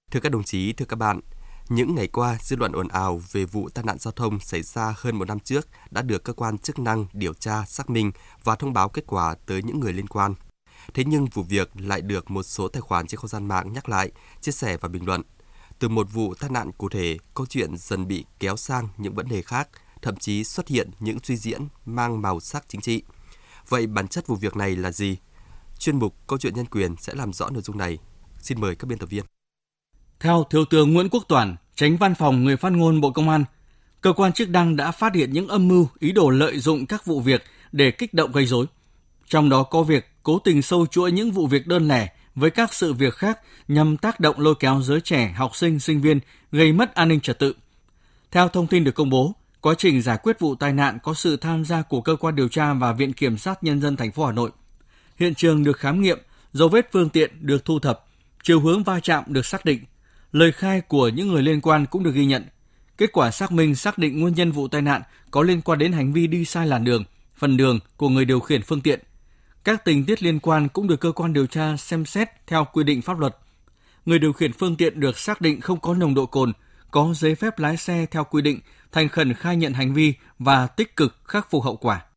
Thưa các đồng chí, thưa các bạn, những ngày qua, dư luận ồn ào về vụ tai nạn giao thông xảy ra hơn một năm trước đã được cơ quan chức năng điều tra, xác minh và thông báo kết quả tới những người liên quan. Thế nhưng vụ việc lại được một số tài khoản trên không gian mạng nhắc lại, chia sẻ và bình luận. Từ một vụ tai nạn cụ thể, câu chuyện dần bị kéo sang những vấn đề khác, thậm chí xuất hiện những suy diễn mang màu sắc chính trị. Vậy bản chất vụ việc này là gì? Chuyên mục Câu chuyện nhân quyền sẽ làm rõ nội dung này. Xin mời các biên tập viên. Theo Thiếu tướng Nguyễn Quốc Toản, Chánh Văn phòng Người phát ngôn Bộ Công an, cơ quan chức năng đã phát hiện những âm mưu, ý đồ lợi dụng các vụ việc để kích động gây rối. Trong đó có việc cố tình sâu chuỗi những vụ việc đơn lẻ với các sự việc khác nhằm tác động lôi kéo giới trẻ, học sinh, sinh viên gây mất an ninh trật tự. Theo thông tin được công bố, quá trình giải quyết vụ tai nạn có sự tham gia của cơ quan điều tra và Viện Kiểm sát Nhân dân thành phố Hà Nội. Hiện trường được khám nghiệm, dấu vết phương tiện được thu thập, chiều hướng va chạm được xác định. Lời khai của những người liên quan cũng được ghi nhận. Kết quả xác minh xác định nguyên nhân vụ tai nạn có liên quan đến hành vi đi sai làn đường, phần đường của người điều khiển phương tiện. Các tình tiết liên quan cũng được cơ quan điều tra xem xét theo quy định pháp luật. Người điều khiển phương tiện được xác định không có nồng độ cồn, có giấy phép lái xe theo quy định, thành khẩn khai nhận hành vi và tích cực khắc phục hậu quả.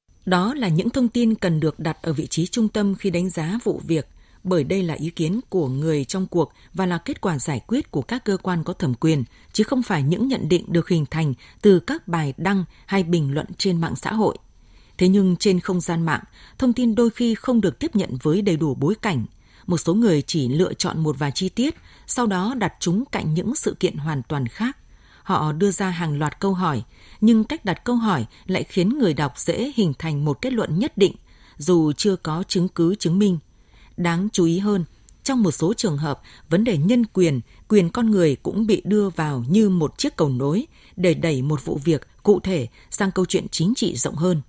Đó là những thông tin cần được đặt ở vị trí trung tâm khi đánh giá vụ việc, bởi đây là ý kiến của người trong cuộc và là kết quả giải quyết của các cơ quan có thẩm quyền, chứ không phải những nhận định được hình thành từ các bài đăng hay bình luận trên mạng xã hội. Thế nhưng trên không gian mạng, thông tin đôi khi không được tiếp nhận với đầy đủ bối cảnh. Một số người chỉ lựa chọn một vài chi tiết, sau đó đặt chúng cạnh những sự kiện hoàn toàn khác. Họ đưa ra hàng loạt câu hỏi, nhưng cách đặt câu hỏi lại khiến người đọc dễ hình thành một kết luận nhất định, dù chưa có chứng cứ chứng minh. Đáng chú ý hơn, trong một số trường hợp, vấn đề nhân quyền, quyền con người cũng bị đưa vào như một chiếc cầu nối để đẩy một vụ việc cụ thể sang câu chuyện chính trị rộng hơn.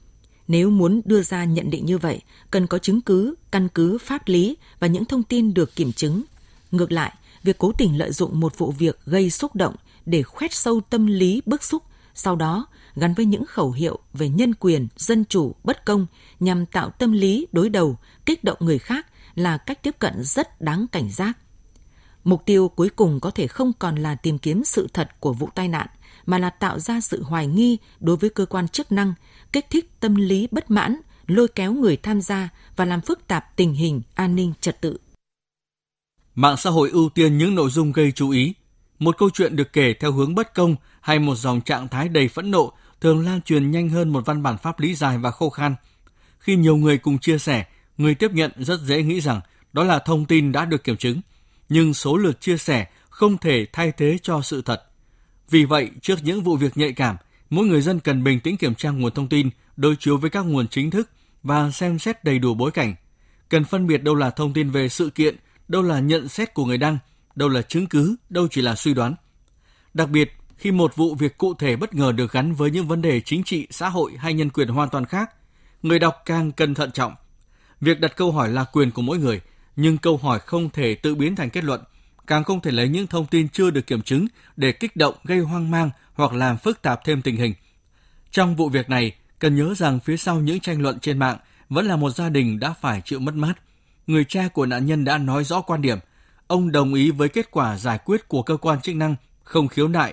Nếu muốn đưa ra nhận định như vậy, cần có chứng cứ, căn cứ pháp lý và những thông tin được kiểm chứng. Ngược lại, việc cố tình lợi dụng một vụ việc gây xúc động để khoét sâu tâm lý bức xúc, sau đó gắn với những khẩu hiệu về nhân quyền, dân chủ, bất công nhằm tạo tâm lý đối đầu, kích động người khác là cách tiếp cận rất đáng cảnh giác. Mục tiêu cuối cùng có thể không còn là tìm kiếm sự thật của vụ tai nạn, mà là tạo ra sự hoài nghi đối với cơ quan chức năng, kích thích tâm lý bất mãn, lôi kéo người tham gia và làm phức tạp tình hình an ninh trật tự. Mạng xã hội ưu tiên những nội dung gây chú ý. Một câu chuyện được kể theo hướng bất công hay một dòng trạng thái đầy phẫn nộ thường lan truyền nhanh hơn một văn bản pháp lý dài và khô khan. Khi nhiều người cùng chia sẻ, người tiếp nhận rất dễ nghĩ rằng đó là thông tin đã được kiểm chứng, nhưng số lượt chia sẻ không thể thay thế cho sự thật. Vì vậy, trước những vụ việc nhạy cảm, mỗi người dân cần bình tĩnh kiểm tra nguồn thông tin, đối chiếu với các nguồn chính thức và xem xét đầy đủ bối cảnh. Cần phân biệt đâu là thông tin về sự kiện, đâu là nhận xét của người đăng, đâu là chứng cứ, đâu chỉ là suy đoán. Đặc biệt, khi một vụ việc cụ thể bất ngờ được gắn với những vấn đề chính trị, xã hội hay nhân quyền hoàn toàn khác, người đọc càng cần thận trọng. Việc đặt câu hỏi là quyền của mỗi người, nhưng câu hỏi không thể tự biến thành kết luận, càng không thể lấy những thông tin chưa được kiểm chứng để kích động, gây hoang mang hoặc làm phức tạp thêm tình hình. Trong vụ việc này, cần nhớ rằng phía sau những tranh luận trên mạng vẫn là một gia đình đã phải chịu mất mát. Người cha của nạn nhân đã nói rõ quan điểm. Ông đồng ý với kết quả giải quyết của cơ quan chức năng, không khiếu nại,